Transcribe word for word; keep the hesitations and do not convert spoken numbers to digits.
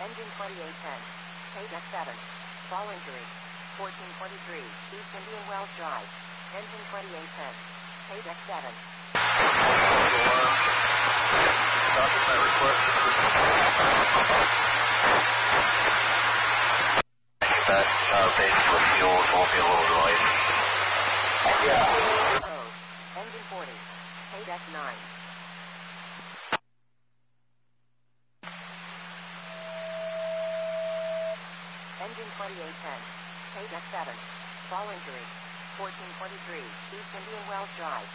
Engine twenty-eight ten. Paydeck seven. Fall injury. fourteen twenty-three, East Indian Wells Drive. Engine twenty-eight ten. Paydeck seven. Copy my request. That uh, base with fuel won't be a little light. Yeah. Oh. Engine forty. Paydeck nine. Engine twenty-eight ten. Paydeck seven. Fall injury. fourteen twenty-three, East Indian Wells Drive.